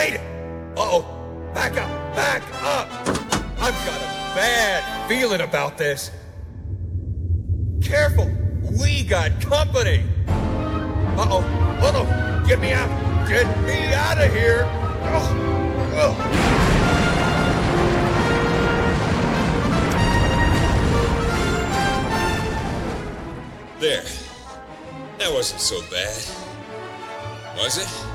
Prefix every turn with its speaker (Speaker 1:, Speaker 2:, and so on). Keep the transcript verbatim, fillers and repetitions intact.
Speaker 1: made it! Uh-oh. Back up! Back up! I've got a bad feeling about this. Careful! We got company! Uh-oh. Uh-oh. Get me out! Get me out of here! Oh. Oh.
Speaker 2: There. That wasn't so bad. Was it?